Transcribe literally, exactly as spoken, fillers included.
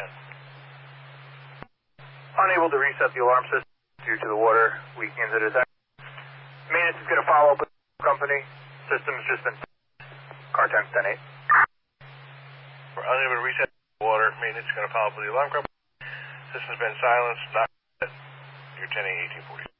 Unable to reset the alarm system due to the water leaking into the deck. Maintenance is going to follow up with the company. System's just been car ten ten eight. We're unable to reset the water. Maintenance is going to follow up with the alarm company. System's been silenced. Not your ten eight eighteen forty.